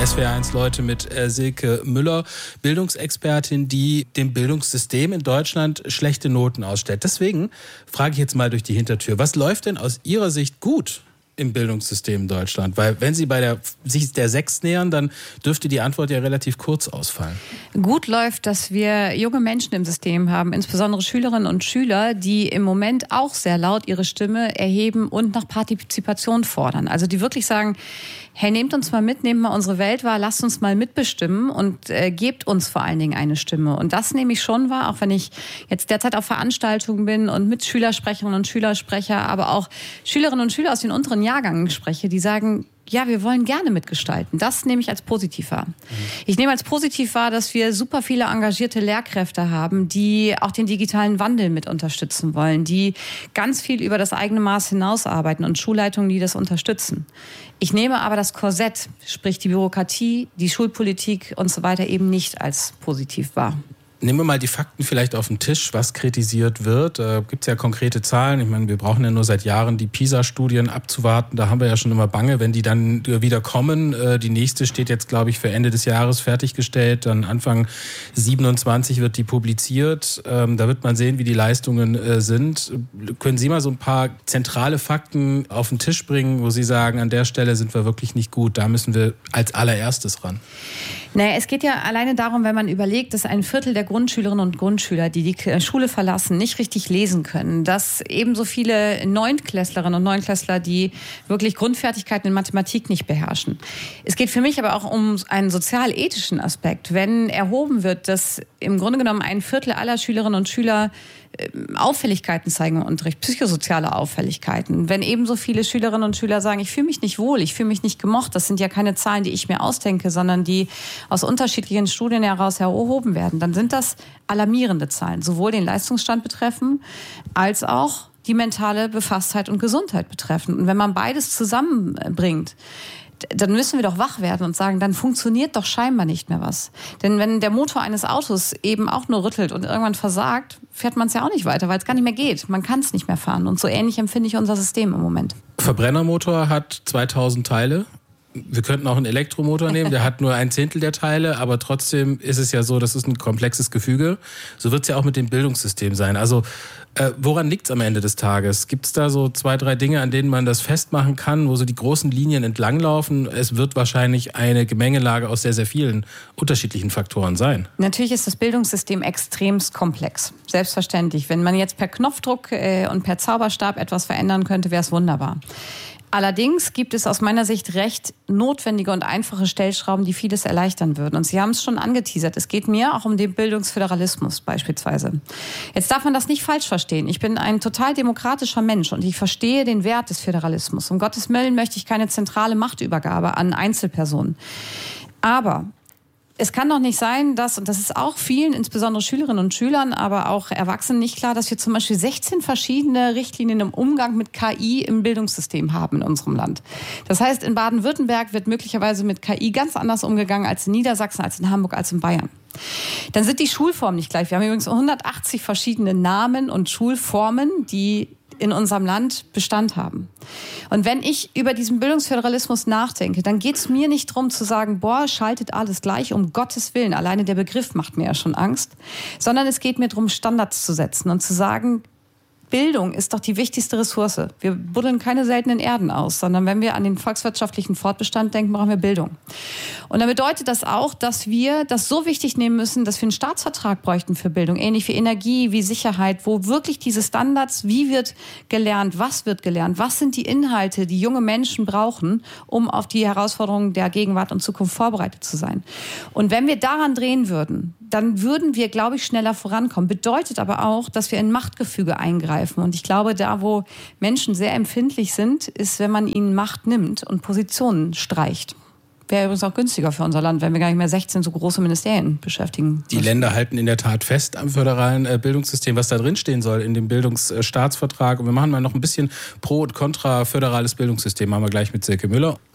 SWR1 Leute mit Silke Müller, Bildungsexpertin, die dem Bildungssystem in Deutschland schlechte Noten ausstellt. Deswegen frage ich jetzt mal durch die Hintertür, was läuft denn aus Ihrer Sicht gut im Bildungssystem in Deutschland? Weil wenn Sie sich der 6 nähern, dann dürfte die Antwort ja relativ kurz ausfallen. Gut läuft, dass wir junge Menschen im System haben, insbesondere Schülerinnen und Schüler, die im Moment auch sehr laut ihre Stimme erheben und nach Partizipation fordern. Also die wirklich sagen, hey, nehmt uns mal mit, nehmt mal unsere Welt wahr, lasst uns mal mitbestimmen und gebt uns vor allen Dingen eine Stimme. Und das nehme ich schon wahr, auch wenn ich jetzt derzeit auf Veranstaltungen bin und mit Schülersprecherinnen und Schülersprecher, aber auch Schülerinnen und Schüler aus den unteren Jahrgängen spreche, die sagen, ja, wir wollen gerne mitgestalten. Das nehme ich als positiv wahr. Ich nehme als positiv wahr, dass wir super viele engagierte Lehrkräfte haben, die auch den digitalen Wandel mit unterstützen wollen, die ganz viel über das eigene Maß hinaus arbeiten und Schulleitungen, die das unterstützen. Ich nehme aber das Korsett, sprich die Bürokratie, die Schulpolitik und so weiter eben nicht als positiv wahr. Nehmen wir mal die Fakten vielleicht auf den Tisch, was kritisiert wird. Gibt es ja konkrete Zahlen. Ich meine, wir brauchen ja nur seit Jahren die PISA-Studien abzuwarten. Da haben wir ja schon immer Bange, wenn die dann wieder kommen. Die nächste steht jetzt, glaube ich, für Ende des Jahres fertiggestellt. Dann Anfang 27 wird die publiziert. Da wird man sehen, wie die Leistungen sind. Können Sie mal so ein paar zentrale Fakten auf den Tisch bringen, wo Sie sagen, an der Stelle sind wir wirklich nicht gut. Da müssen wir als allererstes ran. Naja, es geht ja alleine darum, wenn man überlegt, dass ein Viertel der Grundschülerinnen und Grundschüler, die die Schule verlassen, nicht richtig lesen können, dass ebenso viele Neuntklässlerinnen und Neunklässler, die wirklich Grundfertigkeiten in Mathematik nicht beherrschen. Es geht für mich aber auch um einen sozial-ethischen Aspekt. Wenn erhoben wird, dass im Grunde genommen ein Viertel aller Schülerinnen und Schüler Auffälligkeiten zeigen im Unterricht, psychosoziale Auffälligkeiten. Wenn ebenso viele Schülerinnen und Schüler sagen, ich fühle mich nicht wohl, ich fühle mich nicht gemocht, das sind ja keine Zahlen, die ich mir ausdenke, sondern die aus unterschiedlichen Studien heraus erhoben werden, dann sind das alarmierende Zahlen, sowohl den Leistungsstand betreffen, als auch die mentale Befasstheit und Gesundheit betreffen. Und wenn man beides zusammenbringt, dann müssen wir doch wach werden und sagen, dann funktioniert doch scheinbar nicht mehr was. Denn wenn der Motor eines Autos eben auch nur rüttelt und irgendwann versagt, fährt man es ja auch nicht weiter, weil es gar nicht mehr geht. Man kann es nicht mehr fahren. Und so ähnlich empfinde ich unser System im Moment. Verbrennermotor hat 2000 Teile. Wir könnten auch einen Elektromotor nehmen, der hat nur 1/10 der Teile, aber trotzdem ist es ja so, das ist ein komplexes Gefüge. So wird es ja auch mit dem Bildungssystem sein. Also woran liegt es am Ende des Tages? Gibt es da so 2, 3 Dinge, an denen man das festmachen kann, wo so die großen Linien entlanglaufen? Es wird wahrscheinlich eine Gemengelage aus sehr, sehr vielen unterschiedlichen Faktoren sein. Natürlich ist das Bildungssystem extremst komplex. Selbstverständlich. Wenn man jetzt per Knopfdruck und per Zauberstab etwas verändern könnte, wäre es wunderbar. Allerdings gibt es aus meiner Sicht recht notwendige und einfache Stellschrauben, die vieles erleichtern würden. Und Sie haben es schon angeteasert. Es geht mir auch um den Bildungsföderalismus beispielsweise. Jetzt darf man das nicht falsch verstehen. Ich bin ein total demokratischer Mensch und ich verstehe den Wert des Föderalismus. Um Gottes Willen möchte ich keine zentrale Machtübergabe an Einzelpersonen. Aber es kann doch nicht sein, dass, und das ist auch vielen, insbesondere Schülerinnen und Schülern, aber auch Erwachsenen nicht klar, dass wir zum Beispiel 16 verschiedene Richtlinien im Umgang mit KI im Bildungssystem haben in unserem Land. Das heißt, in Baden-Württemberg wird möglicherweise mit KI ganz anders umgegangen als in Niedersachsen, als in Hamburg, als in Bayern. Dann sind die Schulformen nicht gleich. Wir haben übrigens 180 verschiedene Namen und Schulformen, die in unserem Land Bestand haben. Und wenn ich über diesen Bildungsföderalismus nachdenke, dann geht es mir nicht darum zu sagen, boah, schaltet alles gleich, um Gottes Willen. Alleine der Begriff macht mir ja schon Angst. Sondern es geht mir darum, Standards zu setzen und zu sagen, Bildung ist doch die wichtigste Ressource. Wir buddeln keine seltenen Erden aus, sondern wenn wir an den volkswirtschaftlichen Fortbestand denken, brauchen wir Bildung. Und dann bedeutet das auch, dass wir das so wichtig nehmen müssen, dass wir einen Staatsvertrag bräuchten für Bildung, ähnlich wie Energie, wie Sicherheit, wo wirklich diese Standards, wie wird gelernt, was sind die Inhalte, die junge Menschen brauchen, um auf die Herausforderungen der Gegenwart und Zukunft vorbereitet zu sein. Und wenn wir daran drehen würden, dann würden wir, glaube ich, schneller vorankommen. Bedeutet aber auch, dass wir in Machtgefüge eingreifen. Und ich glaube, da, wo Menschen sehr empfindlich sind, ist, wenn man ihnen Macht nimmt und Positionen streicht. Wäre übrigens auch günstiger für unser Land, wenn wir gar nicht mehr 16 so große Ministerien beschäftigen. Die Länder halten in der Tat fest am föderalen Bildungssystem, was da drinstehen soll in dem Bildungsstaatsvertrag. Und wir machen mal noch ein bisschen Pro- und Contra föderales Bildungssystem. Machen wir gleich mit Silke Müller.